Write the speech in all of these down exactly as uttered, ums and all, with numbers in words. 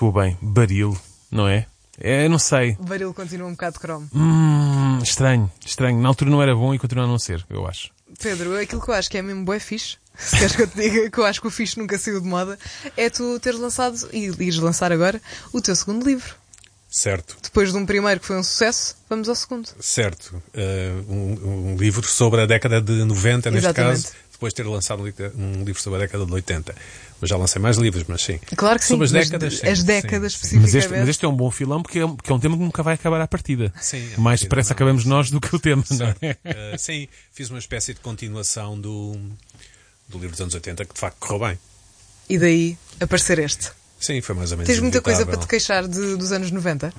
Pô, bem, baril, não é? É, não sei. O baril continua um bocado de cromo. Hum, estranho, estranho. Na altura não era bom e continua a não ser, eu acho. Pedro, aquilo que eu acho que é mesmo bué fixe, se queres que eu te diga que eu acho que o fixe nunca saiu de moda, é tu teres lançado, e ires lançar agora, o teu segundo livro. Certo. Depois de um primeiro que foi um sucesso, vamos ao segundo. Certo. Uh, um, um livro sobre a década de noventa, neste Exatamente. caso, depois de ter lançado um livro sobre a década de oitenta. Mas já lancei mais livros, mas sim. Claro que sim. Sobre as mas décadas, sim, as décadas sim, sim. especificamente. Mas este, mas este é um bom filão porque é, um- porque é um tema que nunca vai acabar à partida. Sim, à Mais partida depressa não. acabamos nós do que o tema, não Certo. é? Uh, sim, fiz uma espécie de continuação do, do livro dos anos oitenta que de facto correu bem. E daí aparecer este. Sim, foi mais ou menos Tens muita coisa inevitável. para te queixar de- dos anos noventa?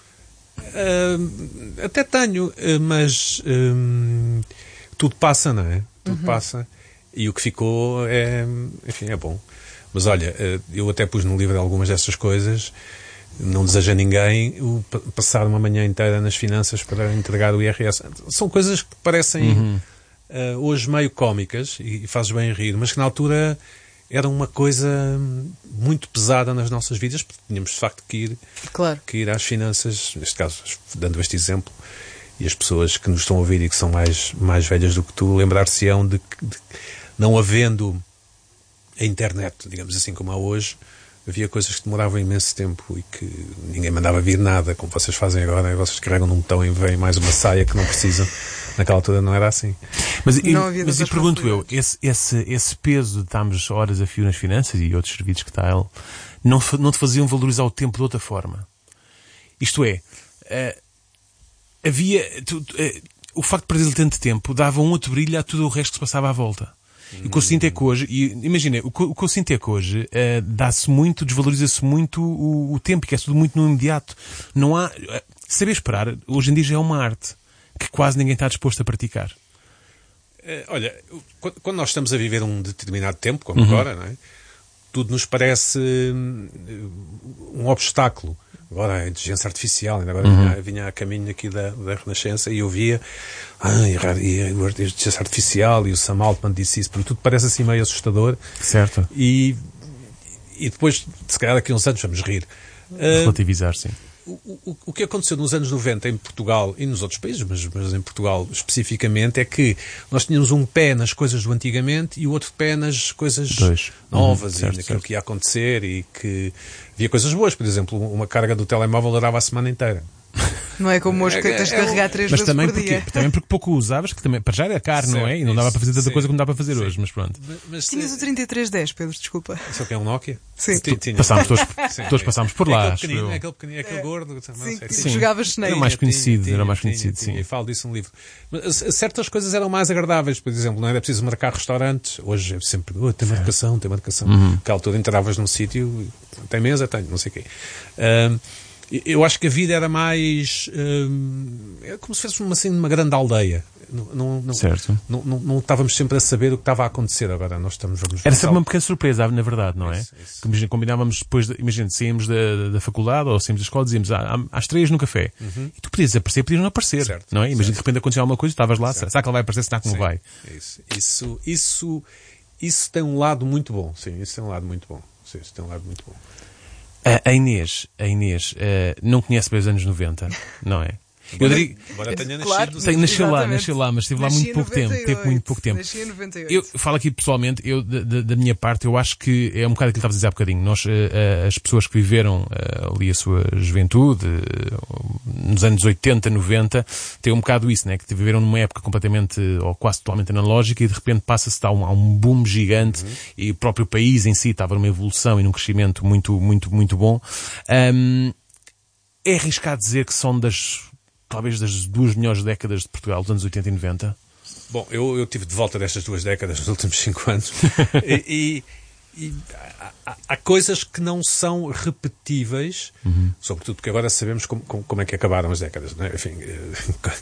Uh, até tenho, uh, mas um, tudo passa, não é? Tudo Uhum. passa. E o que ficou é, enfim, é bom. Mas olha, uh, eu até pus no livro algumas dessas coisas. Não desejo a ninguém o pa- passar uma manhã inteira nas finanças para entregar o I R S. São coisas que parecem Uhum. uh, hoje meio cómicas e, e fazes bem rir, mas que na altura era uma coisa muito pesada nas nossas vidas, porque tínhamos de facto que ir Claro. que ir às finanças, neste caso, dando este exemplo, e as pessoas que nos estão a ouvir e que são mais, mais velhas do que tu, lembrar-se-ão de que, de, não havendo a internet, digamos assim, como há hoje, havia coisas que demoravam imenso tempo e que ninguém mandava vir nada, como vocês fazem agora, vocês carregam num botão e vem mais uma saia que não precisam. Naquela altura não era assim. Mas, e, Não havia mas e tantas pergunto eu, possibilidades. esse, esse, esse peso de estarmos horas a fio nas finanças e outros serviços que tal, não, fa- não te faziam valorizar o tempo de outra forma? Isto é, eh, havia... tu- tu, eh, o facto de perder tanto tempo dava um outro brilho a tudo o resto que se passava à volta. E o que eu sinto é que hoje, e imagina, o que, o que eu sinto é que hoje eh, dá-se muito, desvaloriza-se muito o, o tempo, que é tudo muito no imediato. Não há... eh, saber esperar, hoje em dia já é uma arte que quase ninguém está disposto a praticar. Eh, olha, quando- quando nós estamos a viver um determinado tempo, como agora, não é? Tudo nos parece hum, um obstáculo. Agora a inteligência artificial, ainda agora vinha, vinha a caminho aqui da, da Renascença e eu via ah, e a e a inteligência artificial e o Sam Altman disse isso, porque tudo parece assim meio assustador. Certo. E, e depois, se calhar daqui a uns anos vamos rir. Ah, Relativizar, sim. o, o, o que aconteceu nos anos noventa em Portugal e nos outros países, mas, mas em Portugal especificamente, é que nós tínhamos um pé nas coisas do antigamente e o outro pé nas coisas Dois. novas Uhum, e certo, naquilo certo. que ia acontecer e que havia coisas boas. Por exemplo, uma carga do telemóvel durava a semana inteira. Não é como hoje que É- tens de é- carregar três Mas vezes também por porque, dia. também porque pouco o usavas, que também, para já era caro, não é? Certo, E não dava isso, para fazer tanta sim. coisa como dá para fazer Sim. hoje, mas pronto. Mas, mas Tinhas o trinta e três dez, Pedro, desculpa. Isso é o que é um Nokia? Sim. Ti- tinha. Passámos todos, Sim, todos é. passámos por É lá, aquele acho pequenino, eu. é aquele pequenino, é aquele gordo. Não Sim, sei, que sim. jogavas Snake. Era mais Tinha, conhecido, tinha, era mais tinha, conhecido, tinha, sim. E falo disso no livro. Mas uh, certas coisas eram mais agradáveis. Por exemplo, não era preciso marcar restaurantes. Hoje é sempre, oh, tem marcação, tem marcação. Uhum. Naquela altura entravas num sítio, tem mesa, tenho, não sei o quê. Ahm, eu acho que a vida era mais... ahm, é como se fosse uma, assim, uma grande aldeia. Não, não, não, Certo. Não, não, não estávamos sempre a saber o que estava a acontecer. Agora nós estamos... Vamos Era sempre uma pequena surpresa, na verdade, não é? Isso, isso. Que, imagina, combinávamos depois, de, imagina, saímos da, da faculdade ou saímos da escola, dizíamos ah, às três no café. E tu podias aparecer, podias não aparecer, Certo, não é? Imagina certo. de repente acontecia alguma coisa, estavas lá, Certo. será que ela vai aparecer, será que não Sim, vai? é Isso, isso, isso, isso tem um lado muito bom. Sim, isso tem um lado muito bom. Sim, isso tem um lado muito bom. A, a Inês, a Inês eh, não conhece bem os anos noventa, não é? Eu diria, Embora tenha Claro. nascido... sei, nasceu lá, Exatamente. nasceu lá, mas esteve lá Nasci muito em pouco tempo, noventa e teve muito oito. pouco tempo. Nasci em noventa e oito. Eu falo aqui pessoalmente, eu, da, da- da minha parte, eu acho que é um bocado aquilo que estavas a dizer há bocadinho. Nós, eh, eh, as pessoas que viveram eh, ali a sua juventude, eh, nos anos oitenta, noventa, têm um bocado isso, né? Que viveram numa época completamente, ou quase totalmente analógica e de repente passa-se a um, a um boom gigante e o próprio país em si estava numa evolução e num crescimento muito, muito, muito bom. Ahm, é arriscado dizer que são das, talvez das duas melhores décadas de Portugal, dos anos oitenta e noventa? Bom, eu, eu tive de volta destas duas décadas nos últimos cinco anos e, e, e há, há- há coisas que não são repetíveis, sobretudo porque agora sabemos como, como, como é que acabaram as décadas, não é? Enfim, eh,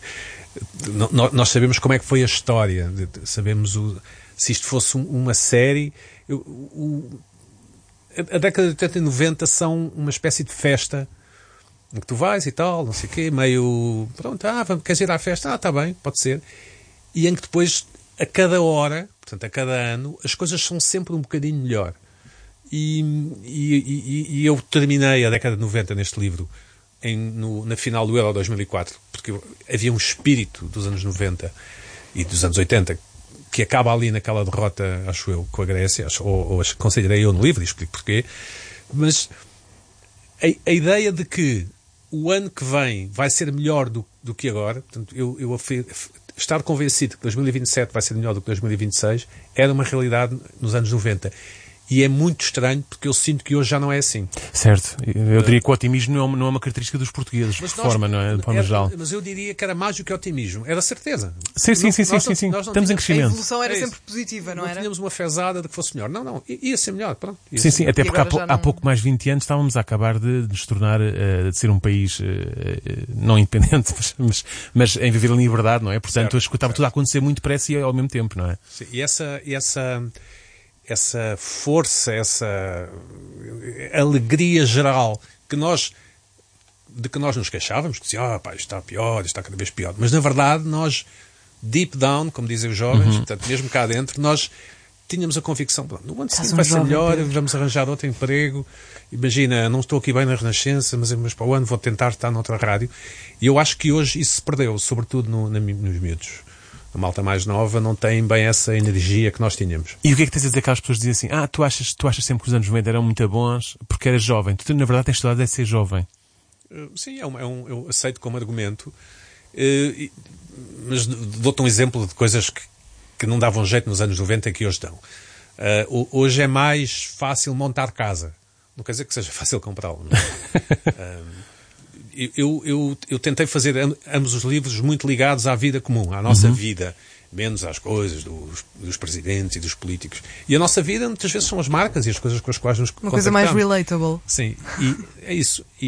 no- no- nós sabemos como é que foi a história, de- de- sabemos o, se isto fosse um- uma série. eu- o- a, a década de oitenta e noventa são uma espécie de festa em que tu vais e tal, não sei o quê, meio, pronto, ah, vamos, queres ir à festa? Ah, está bem, pode ser. E em que depois, a cada hora, portanto, a cada ano, as coisas são sempre um bocadinho melhor. E, e, e, e eu terminei a década de noventa neste livro, em, no, na final do Euro dois mil e quatro, porque havia um espírito dos anos noventa e dos anos oitenta que acaba ali naquela derrota, acho eu, com a Grécia, acho, ou, ou considerei eu no livro, e explico porquê, mas a, a ideia de que o ano que vem vai ser melhor do, do que agora, portanto, eu, eu afir, estar convencido que dois mil e vinte e sete vai ser melhor do que dois mil e vinte e seis era uma realidade nos anos noventa. E é muito estranho porque eu sinto que hoje já não é assim. Certo. Eu diria que o otimismo não é uma, não é uma característica dos portugueses, mas de nós, forma, não é? De forma era, geral. Mas eu diria que era mais do que otimismo. Era certeza. Sim, sim, não, sim, sim, nós sim, não, sim. nós não Estamos em tínhamos, A crescimento. evolução era É sempre positiva, não, não era? tínhamos uma fezada de que fosse melhor. Não, não. Ia ser melhor. Pronto. Ia Sim, ser sim, melhor. até porque há, agora pou- já há não- pouco mais de vinte anos estávamos a acabar de, de nos tornar, uh, de ser um país uh, não independente, mas, mas, mas em viver em liberdade, não é? Portanto, Certo, estava certo. tudo a acontecer muito depressa e ao mesmo tempo, não é? Sim, e essa, e essa, essa força, essa alegria geral que nós, de que nós nos queixávamos, que dizia, ah, pá, isto está pior, isto está cada vez pior. Mas, na verdade, nós, deep down, como dizem os jovens, Uhum. portanto, mesmo cá dentro, nós tínhamos a convicção, "Pronto, no ano Estás seguinte um vai ser jovem, melhor, Pedro." vamos arranjar outro emprego. Imagina, não estou aqui bem na Renascença, mas, mas para o ano vou tentar estar noutra rádio. E eu acho que hoje isso se perdeu, sobretudo no, na, nos miúdos. A malta mais nova não tem bem essa energia que nós tínhamos. E o que é que tens a dizer que aquelas pessoas dizem assim, ah, tu achas, tu achas sempre que os anos noventa eram muito bons porque eras jovem. Tu, na verdade, tens estudado a ser jovem. Uh, Sim, é um, é um, eu aceito como argumento. Uh, e- mas dou-te um exemplo de coisas que, que não davam jeito nos anos noventa e que hoje dão. Uh, ho- hoje é mais fácil montar casa. Não quer dizer que seja fácil comprá-lo. não é? Uh, eu, eu, eu tentei fazer am- ambos os livros muito ligados à vida comum, à nossa vida, menos às coisas dos, dos presidentes e dos políticos. E a nossa vida, muitas vezes, são as marcas e as coisas com as quais nos Uma coisa mais contactamos. relatable. Sim, e é isso. E,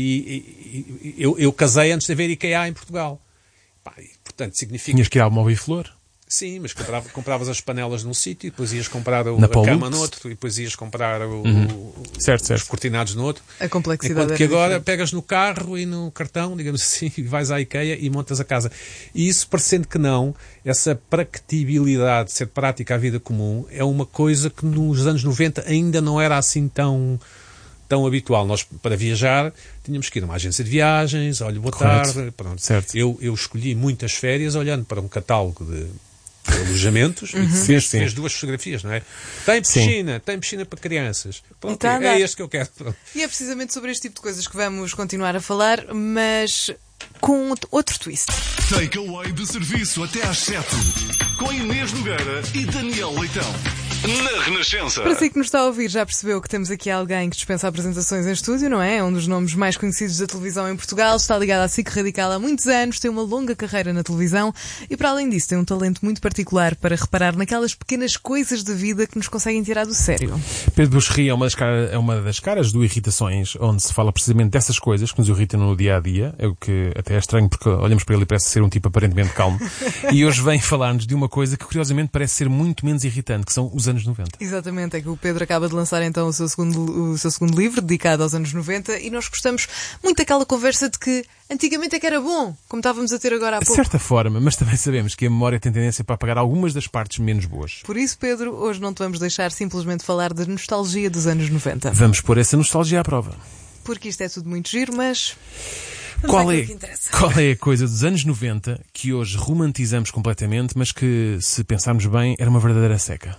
e- e- eu, eu casei antes de haver IKEA em Portugal. Pá, e, portanto, significa... Tinhas que ir ao Móvel e Flor. Sim, mas comprava, compravas as panelas num sítio, depois ias comprar o, Na a cama Paulux. no outro, e depois ias comprar o, Uhum. o- Certo, os certo. cortinados no outro. A complexidade Enquanto que era agora diferente. pegas no carro e no cartão, digamos assim, e vais à IKEA e montas a casa. E isso, parecendo que não, essa praticidade de ser prática à vida comum é uma coisa que nos anos noventa ainda não era assim tão, tão habitual. Nós, para viajar, tínhamos que ir a uma agência de viagens, olha, boa Correto. tarde. Pronto. Certo. Eu, eu escolhi muitas férias olhando para um catálogo de de alojamentos e Sim, fez, sim. fez duas fotografias, não é? Tem Sim. piscina, tem piscina para crianças. Pronto, Então, é andar. este que eu quero. Pronto. E é precisamente sobre este tipo de coisas que vamos continuar a falar, mas com outro twist. Takeaway de serviço até às sete. Com Inês Nogueira e Daniel Leitão. Na Renascença. Para si que nos está a ouvir, já percebeu que temos aqui alguém que dispensa apresentações em estúdio, não é? É um dos nomes mais conhecidos da televisão em Portugal, está ligado à S I C Radical há muitos anos, tem uma longa carreira na televisão e, para além disso, tem um talento muito particular para reparar naquelas pequenas coisas da vida que nos conseguem tirar do sério. Pedro Buxerri é uma das caras, é uma das caras do Irritações, onde se fala precisamente dessas coisas que nos irritam no dia-a-dia, é o que até é estranho porque olhamos para ele e parece ser um tipo aparentemente calmo, e hoje vem falar-nos de uma coisa que curiosamente parece ser muito menos irritante, que são os anos noventa. Exatamente, é que o Pedro acaba de lançar então o seu segundo, o seu segundo livro, dedicado aos anos noventa, e nós gostamos muito daquela conversa de que antigamente é que era bom, como estávamos a ter agora há De pouco. certa forma, mas também sabemos que a memória tem tendência para apagar algumas das partes menos boas. Por isso, Pedro, hoje não te vamos deixar simplesmente falar da nostalgia dos anos noventa. Vamos pôr essa nostalgia à prova. Porque isto é tudo muito giro, mas... vamos Qual àquilo é, que interessa. qual é a coisa dos anos noventa que hoje romantizamos completamente, mas que, se pensarmos bem, era uma verdadeira seca?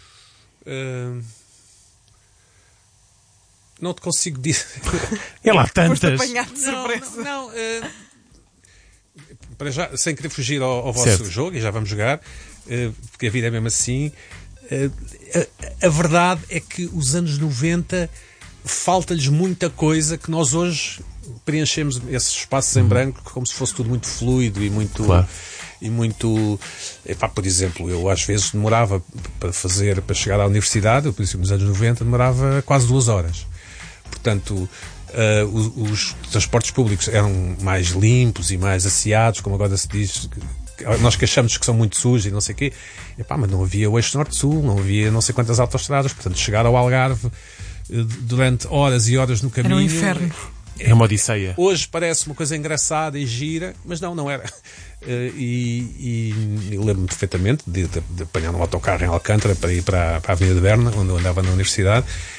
Uh, não te consigo dizer. É lá Foste tantas. apanhado de Não, surpresa. não, não, uh, para já, sem querer fugir ao, ao vosso Certo. jogo, e já vamos jogar, uh, porque a vida é mesmo assim. Uh, a, a verdade é que os anos noventa falta-lhes muita coisa que nós hoje preenchemos esses espaços em branco como se fosse tudo muito fluido e muito... Claro. E muito, epá, por exemplo, eu às vezes demorava para fazer, para chegar à universidade, eu, por exemplo, nos anos noventa, demorava quase duas horas. Portanto, uh, os, os transportes públicos eram mais limpos e mais asseados, como agora se diz. Nós que achamos que são muito sujos e não sei o quê. Epá, mas não havia o eixo norte-sul, não havia não sei quantas autoestradas. Portanto, chegar ao Algarve uh, durante horas e horas no caminho... Era um inferno. É uma odisseia. Hoje parece uma coisa engraçada e gira, mas não, não era. Uh, e, e eu lembro-me perfeitamente de, de, de apanhar um autocarro em Alcântara para ir para, para a Avenida de Berna, onde eu andava na universidade,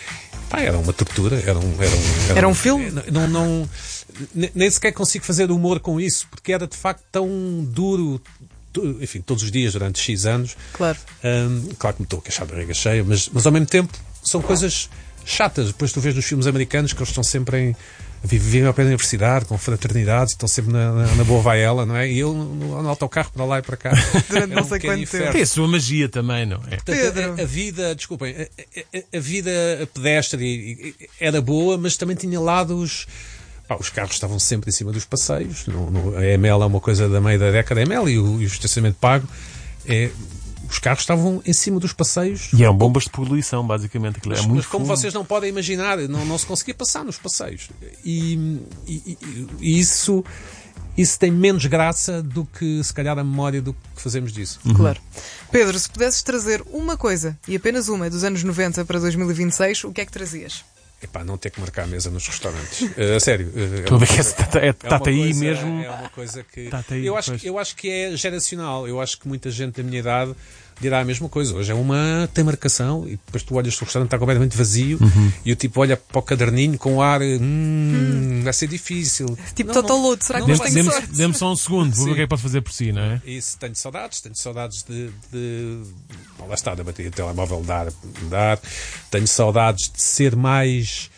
Pá, era uma tortura, era um... Era um, era um filme? Não, não, nem sequer consigo fazer humor com isso, porque era de facto tão duro, enfim, todos os dias durante X anos. Claro. Um, claro que me estou a queixar de barriga cheia, mas, mas ao mesmo tempo são coisas chatas. Depois tu vês nos filmes americanos que eles estão sempre em... vivem ao pé da universidade, com fraternidades, e estão sempre na, na, na boa vaela, não é? E eu no, no autocarro para lá e para cá. Durante não sei quanto tempo. Tem a sua magia também, não é? Portanto, a, a vida, desculpem, a, a, a vida pedestre era boa, mas também tinha lados... Pá, os carros estavam sempre em cima dos passeios. No, no, a M L é uma coisa da meio da década. A M L e o, e o estacionamento pago é... Os carros estavam em cima dos passeios. E eram bombas de poluição, basicamente. Aquilo mas, é muito mas como fundo. Vocês não podem imaginar, não, não se conseguia passar nos passeios. E, e, e isso, isso tem menos graça do que, se calhar, a memória do que fazemos disso. Uhum. Claro. Pedro, se pudesses trazer uma coisa, e apenas uma, dos anos noventa para dois mil e vinte e seis, o que é que trazias? Epá, não ter que marcar a mesa nos restaurantes. Uh, a sério. Uh, Tudo que está é, tá aí coisa, mesmo. É uma coisa que... Aí, eu, acho, eu acho que é geracional. Eu acho que muita gente da minha idade dirá a mesma coisa. Hoje é uma... tem marcação e depois tu olhas, o restaurante está completamente vazio, uhum. e o tipo olha para o caderninho com o ar, hum, hum. vai ser difícil. Tipo Totoloto, será que não tenho sorte? Dê-me só um segundo, vou ver o que é que pode fazer por si, não é? Isso, tenho saudades, tenho saudades de... de... Bom, lá está, da bateria de telemóvel dar, dar. Tenho saudades de ser mais...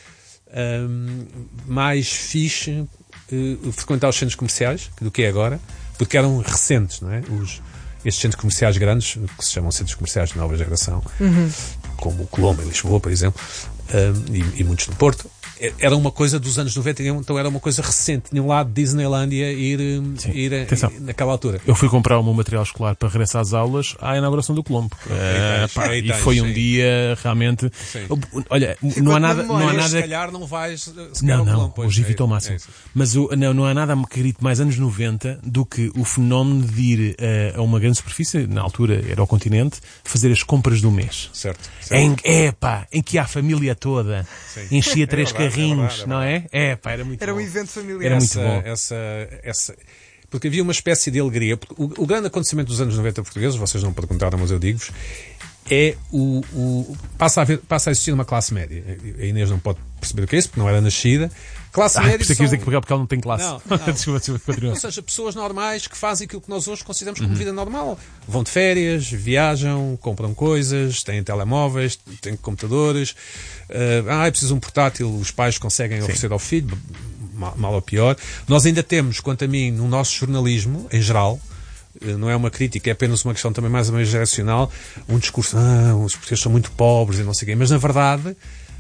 Um, mais fixe uh, frequentar os centros comerciais do que é agora, porque eram recentes, não é? Os, estes centros comerciais grandes, que se chamam centros comerciais de nova geração, uhum. como o Colombo em Lisboa, por exemplo, um, e, e muitos no Porto, era uma coisa dos anos noventa, então era uma coisa recente. Tinham lá de Disneylândia ir, Sim, ir, ir naquela altura. Eu fui comprar o meu material escolar para regressar às aulas à inauguração do Colombo. É, pá, e foi um sim. dia realmente. Eu, olha, não há nada. Não há nada... Se calhar não vais. Não, não, Colombo, hoje evito ao máximo. É Mas o, não, não há nada que grite mais anos noventa do que o fenómeno de ir a, a uma grande superfície, na altura era o continente, fazer as compras do mês. Certo. certo. Em, é pá, em que há a família toda, sim. enchia três é verdade, carrinhos, é verdade, é não é? É, pá, era muito Era bom. um evento familiar. Era muito essa, bom. Essa, essa, porque havia uma espécie de alegria. O, o grande acontecimento dos anos noventa portugueses, vocês não perguntaram, mas eu digo-vos, é o, o passa, a haver, passa a existir uma classe média. A Inês não pode perceber o que é isso, porque não era nascida. Classe ah, média são... são... dizer que Portugal não tem classe. Não, não. desculpa, desculpa, Ou seja, pessoas normais que fazem aquilo que nós hoje consideramos como uhum. vida normal. Vão de férias, viajam, compram coisas, têm telemóveis, têm computadores. Uh, ah, é preciso um portátil, os pais conseguem Sim. oferecer ao filho, mal, mal ou pior. Nós ainda temos, quanto a mim, no nosso jornalismo, em geral, não é uma crítica, é apenas uma questão também mais ou menos geracional, um discurso, ah, os portugueses são muito pobres e não sei o quê. Mas, na verdade,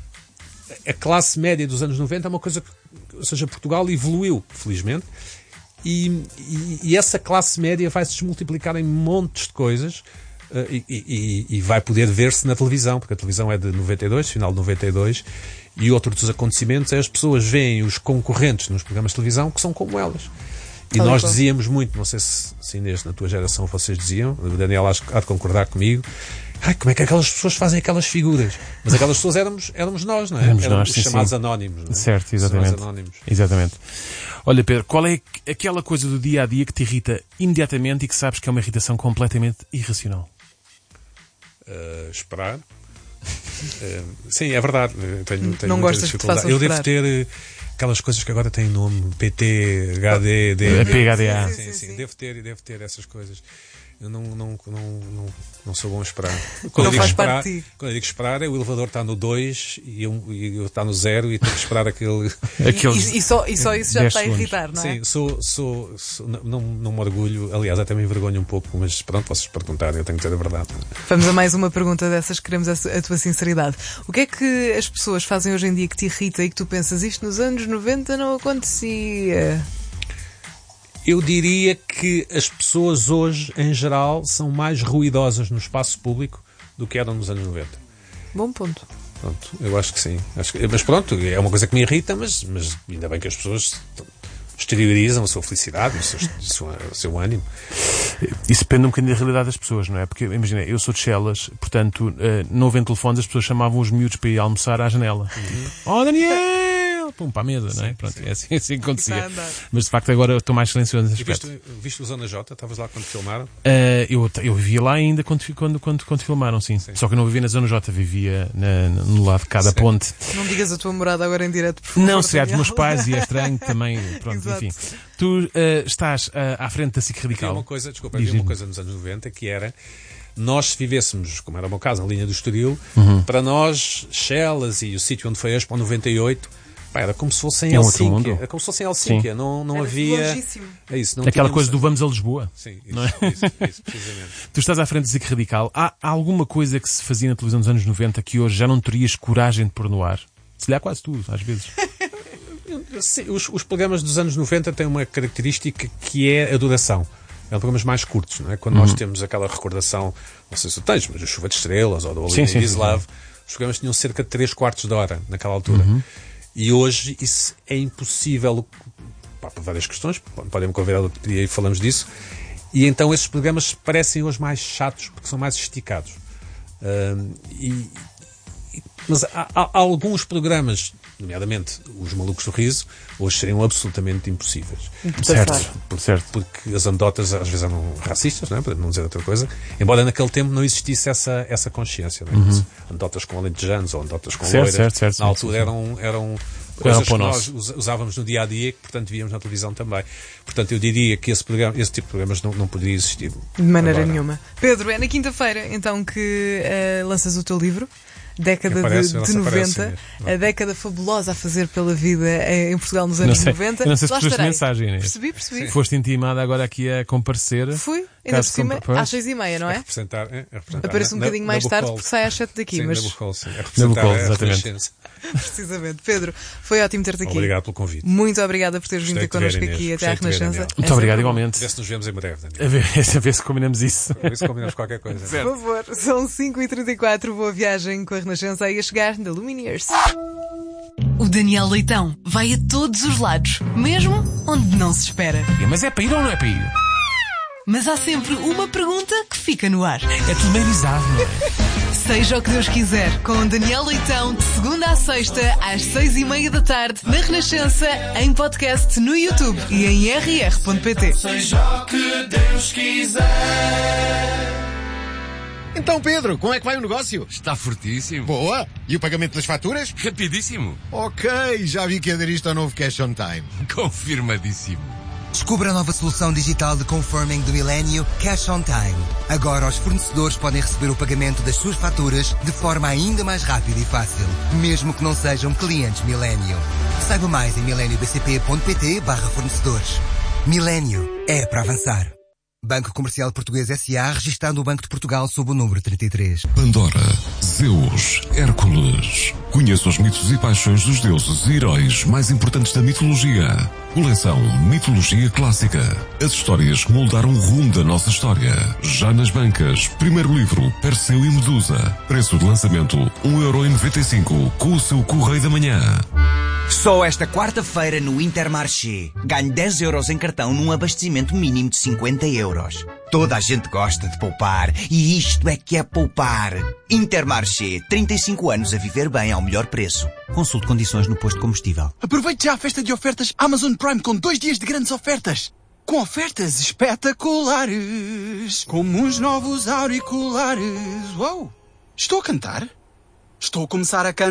a classe média dos anos noventa é uma coisa que, ou seja, Portugal evoluiu, felizmente, e, e, e essa classe média vai se desmultiplicar em montes de coisas uh, e, e, e vai poder ver-se na televisão, porque a televisão é de noventa e dois, final de noventa e dois, e outro dos acontecimentos é as pessoas veem os concorrentes nos programas de televisão que são como elas. E Tal nós qual. dizíamos muito, não sei se, se Inês, na tua geração vocês diziam, o Daniel acho que há de concordar comigo, ai, como é que aquelas pessoas fazem aquelas figuras? Mas aquelas pessoas éramos, éramos nós, não é? Éramos éramos nós, os sim, chamados sim. anónimos. Não é? Certo, exatamente. Anónimos. Exatamente. Olha, Pedro, qual é aquela coisa do dia a dia que te irrita imediatamente e que sabes que é uma irritação completamente irracional? Uh, esperar. uh, sim, é verdade. Tenho, tenho não gostas de façam Eu esperar. devo ter aquelas coisas que agora têm nome, P T, H D, D. P H D A. Sim, sim, sim, sim. Devo ter, devo ter essas coisas. Eu não, não, não, não, não sou bom a esperar. Quando, não eu digo faz esperar, parte de ti. Quando eu digo esperar, é o elevador está no dois e eu, e eu está no zero e tenho que esperar aquele. Aqueles e, e, só, e só isso já está a irritar, não é? Sim, sou, sou, sou, não, não me orgulho, aliás, até me envergonho um pouco, mas pronto, vocês perguntarem, eu tenho que dizer a verdade. Vamos a mais uma pergunta dessas, queremos a, a tua sinceridade. O que é que as pessoas fazem hoje em dia que te irrita e que tu pensas isto nos anos noventa não acontecia? Eu diria que as pessoas hoje, em geral, são mais ruidosas no espaço público do que eram nos anos noventa. Bom ponto. Pronto, eu acho que sim. Acho que, mas pronto, é uma coisa que me irrita, mas, mas ainda bem que as pessoas exteriorizam a sua felicidade, o seu, o seu, o seu ânimo. Isso depende um bocadinho da realidade das pessoas, não é? Porque, imagina, eu sou de Chelas, portanto, não havendo telefones, as pessoas chamavam os miúdos para ir almoçar à janela. Uhum. Oh, Daniel! pum, para a mesa, não é? Pronto, é assim, assim que acontecia. Está a andar. Mas de facto agora estou mais silencioso nesse E aspecto. viste, viste o Zona J? Estavas lá quando filmaram? Uh, eu, eu vivia lá ainda quando, quando, quando, quando filmaram, sim. sim. Só que eu não vivia na Zona J, vivia na, no lado de cada Sim. ponte. Não digas a tua morada agora em direto, por favor. Não, se é dos Daniel. meus pais e é estranho também. Pronto, Exato. enfim. Tu uh, estás uh, à frente da SIC Havia Radical. uma coisa, desculpa, havia uma coisa nos anos noventa que era, nós se vivêssemos, como era o meu caso, na linha do Estoril, Uhum. para nós, Chelas e o sítio onde foi a Expo noventa e oito, pá, era como se fosse em É um outro Helsínquia. mundo. Era como se fosse em Helsínquia. Não, não Era havia... longíssimo. É isso, não Aquela tínhamos- coisa do vamos a Lisboa. Sim, isso, não é? isso, isso, precisamente. Tu estás à frente da SIC Radical. Há, há alguma coisa que se fazia na televisão dos anos noventa que hoje já não terias coragem de pôr no ar? Se lhe há quase tudo, às vezes. Sim, os, os programas dos anos noventa têm uma característica que é a duração. Eram programas mais curtos, não é? Quando Uhum. nós temos aquela recordação, não sei se tu tens, mas a Chuva de Estrelas ou do Sim, Olivia sim, sim, Islave, os programas tinham cerca de três quartos de hora naquela altura. Uhum. E hoje isso é impossível, pá, por várias questões, podem-me convidar outro dia e falamos disso. E então esses programas parecem hoje mais chatos porque são mais esticados. Hum, e, e- mas há, há- há alguns programas, nomeadamente os Malucos do Riso, hoje seriam absolutamente impossíveis. Certo, Por- certo. Porque as anedotas às vezes eram racistas, não é? Para não dizer outra coisa, embora naquele tempo não existisse essa, essa consciência. Não é? Anedotas com alentejanos ou anedotas com Uhum. Certo, loiras, certo, certo, na sim, altura sim, sim. eram, eram coisas para o que nós nosso. us- usávamos no dia a dia, que portanto víamos na televisão também. Portanto, eu diria que esse, programa, esse tipo de programas não, não poderia existir. De maneira Agora, nenhuma. Pedro, é na quinta-feira então que eh, lanças o teu livro. Década Aparece, de, ela de se aparece noventa, mesmo. a década fabulosa a fazer pela vida eh, em Portugal nos Não anos sei, noventa. eu não sei se Lá percebeste estarei. mensagem, Inês. Percebi, percebi. Foste intimada agora aqui a comparecer. Fui, ainda por Caso cima, compre- pois. às seis e meia, não a é? representar, é, a representar Aparece um na- bocadinho na mais tarde Bucol. porque sai às sete daqui, Sim, mas na Bucol, sim. A Na representar Bucol, a exatamente. Renascença. precisamente. Pedro, foi ótimo ter-te aqui. Obrigado pelo convite. Muito obrigada por teres vindo Gostei ter de te ver, connosco Inês. aqui até Gostei à de te ver, Renascença. Daniel. É Muito sempre obrigado, bom. igualmente. Vê se nos vemos em breve, Daniel. A ver, a ver se combinamos isso. Por isso combinamos qualquer coisa. Por favor, são cinco e trinta e quatro, boa viagem com a Renascença aí a chegar da Lumineers. O Daniel Leitão vai a todos os lados, mesmo onde não se espera. Mas é para ir ou não é para ir? Mas há sempre uma pergunta que fica no ar. É tudo meio bizarro, não é? Seja o que Deus quiser, com Daniel Leitão, de segunda à sexta, às seis e meia da tarde, na Renascença, em podcast no YouTube e em r r ponto p t. Seja o que Deus quiser. Então, Pedro, como é que vai o negócio? Está fortíssimo. Boa! E o pagamento das faturas? Rapidíssimo. Ok, já vi que aderiste ao novo Cash on Time. Confirmadíssimo. Descubra a nova solução digital de confirming do Millennium, Cash on Time. Agora os fornecedores podem receber o pagamento das suas faturas de forma ainda mais rápida e fácil, mesmo que não sejam clientes Millennium. Saiba mais em millennium b c p ponto p t barra fornecedores. Millennium é para avançar. Banco Comercial Português S A, registado no Banco de Portugal sob o número trinta e três. Pandora, Zeus, Hércules. Conheça os mitos e paixões dos deuses e heróis mais importantes da mitologia. Coleção Mitologia Clássica. As histórias que moldaram o rumo da nossa história. Já nas bancas. Primeiro livro, Perseu e Medusa. Preço de lançamento, um euro e noventa e cinco, com o seu Correio da Manhã. Só esta quarta-feira no Intermarché. Ganhe dez euros em cartão num abastecimento mínimo de cinquenta euros. Toda a gente gosta de poupar e isto é que é poupar. Intermarché, trinta e cinco anos a viver bem ao melhor preço. Consulte condições no posto de combustível. Aproveite já a festa de ofertas Amazon Prime com dois dias de grandes ofertas. Com ofertas espetaculares. Como uns novos auriculares. Uou! Estou a cantar? Estou a começar a cantar.